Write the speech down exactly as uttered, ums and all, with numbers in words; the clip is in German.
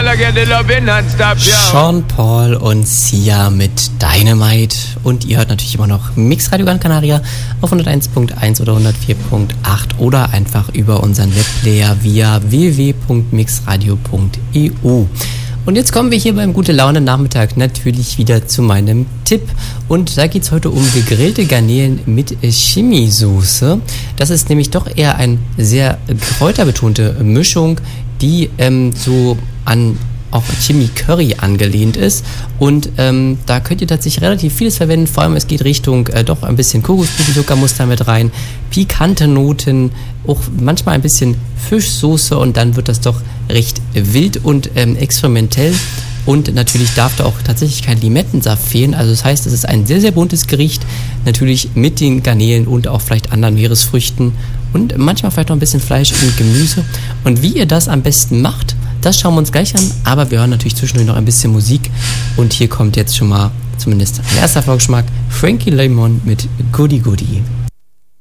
Sean Paul und Sia mit Dynamite. Und ihr hört natürlich immer noch Mixradio Gran Canaria auf hunderteins Punkt eins oder hundertvier Punkt acht oder einfach über unseren Webplayer via w w w punkt mixradio punkt e u. Und jetzt kommen wir hier beim Gute Laune Nachmittag natürlich wieder zu meinem Tipp. Und da geht es heute um gegrillte Garnelen mit Chimisoße. Das ist nämlich doch eher eine sehr kräuterbetonte Mischung, die ähm, so an auch Chimi Curry angelehnt ist. Und ähm, da könnt ihr tatsächlich relativ vieles verwenden. Vor allem es geht Richtung äh, doch ein bisschen Kokosblütenzuckermuster mit rein, pikante Noten, auch manchmal ein bisschen Fischsoße und dann wird das doch recht wild und ähm, experimentell. Und natürlich darf da auch tatsächlich kein Limettensaft fehlen. Also das heißt, es ist ein sehr, sehr buntes Gericht. Natürlich mit den Garnelen und auch vielleicht anderen Meeresfrüchten und manchmal vielleicht noch ein bisschen Fleisch und Gemüse. Und wie ihr das am besten macht, das schauen wir uns gleich an. Aber wir hören natürlich zwischendurch noch ein bisschen Musik. Und hier kommt jetzt schon mal zumindest ein erster Vorgeschmack. Frankie Lemon mit Goody Goody.